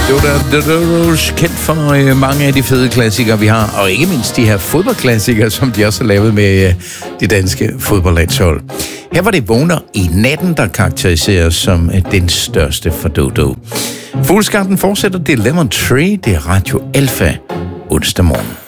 Det var da The Dodos, kendt for mange af de fede klassikere, vi har, og ikke mindst de her fodboldklassikere, som de også har lavet med det danske fodboldlandshold. Her var det Vågner i natten, der karakteriseres som den største for Dodo. Fugleskarten fortsætter, det er Lemon Tree, det er Radio Alpha onsdag morgen.